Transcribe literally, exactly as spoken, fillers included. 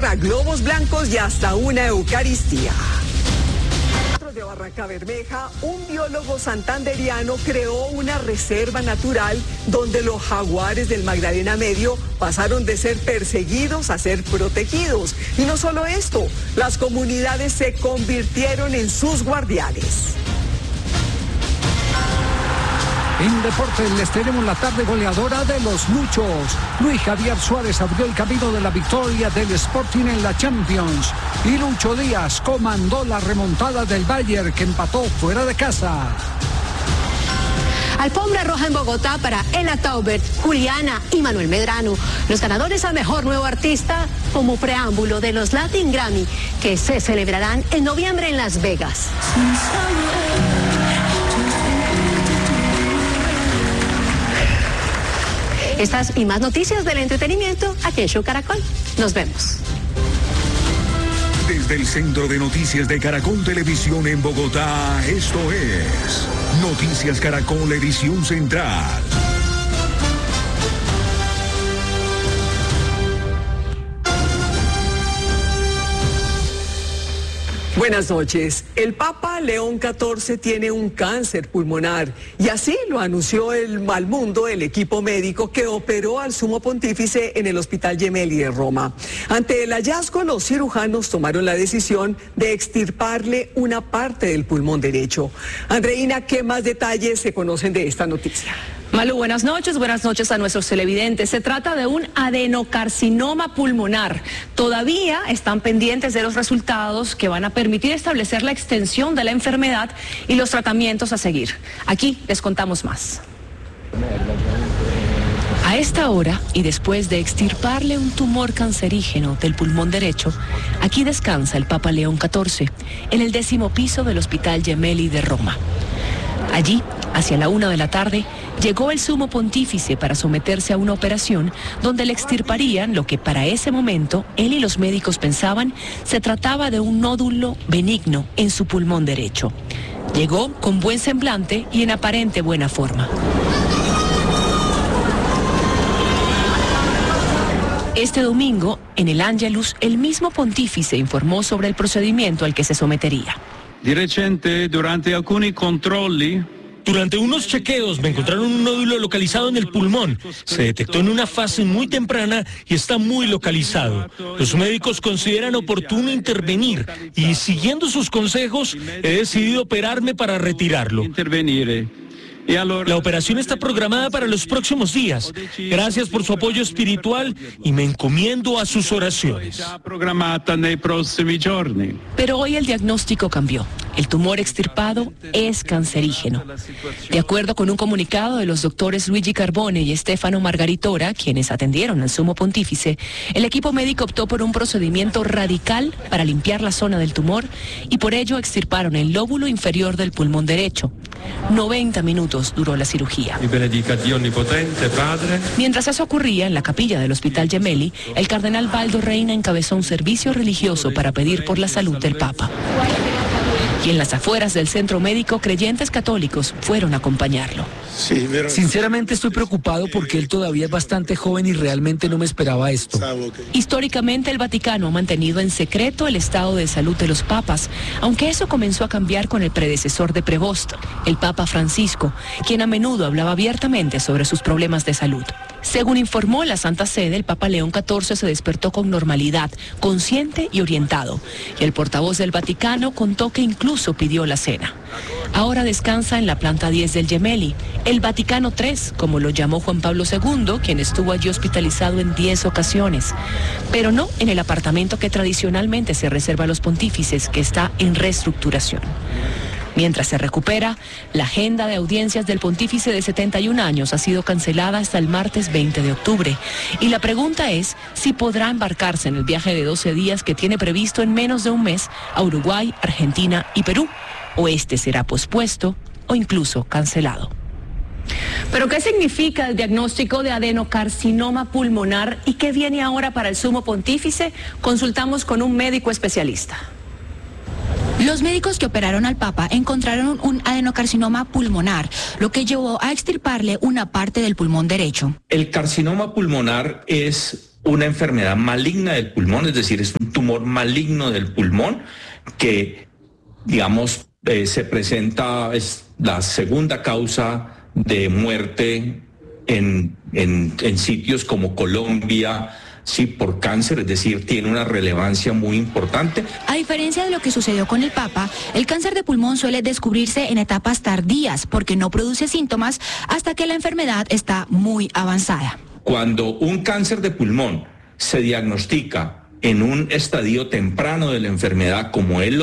a globos blancos y hasta una Eucaristía. De Barranca Bermeja, un biólogo santanderiano creó una reserva natural donde los jaguares del Magdalena Medio pasaron de ser perseguidos a ser protegidos. Y no solo esto, las comunidades se convirtieron en sus guardianes. En deportes les tenemos la tarde goleadora de los Luchos. Luis Javier Suárez abrió el camino de la victoria del Sporting en la Champions. Y Lucho Díaz comandó la remontada del Bayern, que empató fuera de casa. Alfombra roja en Bogotá para Ella Taubert, Juliana y Manuel Medrano, los ganadores a Mejor Nuevo Artista, como preámbulo de los Latin Grammy, que se celebrarán en noviembre en Las Vegas. Estas y más noticias del entretenimiento aquí en Show Caracol. Nos vemos. Desde el Centro de Noticias de Caracol Televisión en Bogotá, esto es Noticias Caracol Edición Central. Buenas noches. El Papa León catorce tiene un cáncer pulmonar y así lo anunció el, al mundo el equipo médico que operó al sumo pontífice en el Hospital Gemelli de Roma. Ante el hallazgo, los cirujanos tomaron la decisión de extirparle una parte del pulmón derecho. Andreina, ¿qué más detalles se conocen de esta noticia? Malu, buenas noches, buenas noches a nuestros televidentes. Se trata de un adenocarcinoma pulmonar. Todavía están pendientes de los resultados que van a permitir establecer la extensión de la enfermedad y los tratamientos a seguir. Aquí les contamos más. A esta hora, y después de extirparle un tumor cancerígeno del pulmón derecho, aquí descansa el Papa León catorce, en el décimo piso del Hospital Gemelli de Roma. Allí, hacia la una de la tarde, llegó el sumo pontífice para someterse a una operación donde le extirparían lo que para ese momento él y los médicos pensaban se trataba de un nódulo benigno en su pulmón derecho. Llegó con buen semblante y en aparente buena forma. Este domingo, en el Angelus, el mismo pontífice informó sobre el procedimiento al que se sometería. Di recente, durante alcuni controlli, Durante unos chequeos me encontraron un nódulo localizado en el pulmón. Se detectó en una fase muy temprana y está muy localizado. Los médicos consideran oportuno intervenir y, siguiendo sus consejos, he decidido operarme para retirarlo. La operación está programada para los próximos días. Gracias por su apoyo espiritual y me encomiendo a sus oraciones. Pero hoy el diagnóstico cambió. El tumor extirpado es cancerígeno. De acuerdo con un comunicado de los doctores Luigi Carbone y Stefano Margaritora, quienes atendieron al sumo pontífice, el equipo médico optó por un procedimiento radical para limpiar la zona del tumor y por ello extirparon el lóbulo inferior del pulmón derecho. noventa minutos duró la cirugía. Mientras eso ocurría en la capilla del Hospital Gemelli, el cardenal Baldo Reina encabezó un servicio religioso para pedir por la salud del Papa. Y en las afueras del centro médico, creyentes católicos fueron a acompañarlo. Sinceramente estoy preocupado porque él todavía es bastante joven y realmente no me esperaba esto. Históricamente el Vaticano ha mantenido en secreto el estado de salud de los papas, aunque eso comenzó a cambiar con el predecesor de Prevost, el Papa Francisco, quien a menudo hablaba abiertamente sobre sus problemas de salud. Según informó la Santa Sede, el Papa León catorce se despertó con normalidad, consciente y orientado, y el portavoz del Vaticano contó que incluso pidió la cena. Ahora descansa en la planta diez del Gemelli, el Vaticano tres, como lo llamó Juan Pablo segundo, quien estuvo allí hospitalizado en diez ocasiones, pero no en el apartamento que tradicionalmente se reserva a los pontífices, que está en reestructuración. Mientras se recupera, la agenda de audiencias del pontífice de setenta y un años ha sido cancelada hasta el martes veinte de octubre. Y la pregunta es si podrá embarcarse en el viaje de doce días que tiene previsto en menos de un mes a Uruguay, Argentina y Perú, o este será pospuesto o incluso cancelado. ¿Pero qué significa el diagnóstico de adenocarcinoma pulmonar y qué viene ahora para el sumo pontífice? Consultamos con un médico especialista. Los médicos que operaron al Papa encontraron un adenocarcinoma pulmonar, lo que llevó a extirparle una parte del pulmón derecho. El carcinoma pulmonar es una enfermedad maligna del pulmón, es decir, es un tumor maligno del pulmón que, digamos, eh, se presenta, es la segunda causa de muerte en, en, en sitios como Colombia, sí, por cáncer, es decir, tiene una relevancia muy importante. A diferencia de lo que sucedió con el Papa, el cáncer de pulmón suele descubrirse en etapas tardías porque no produce síntomas hasta que la enfermedad está muy avanzada. Cuando un cáncer de pulmón se diagnostica en un estadio temprano de la enfermedad, como él lo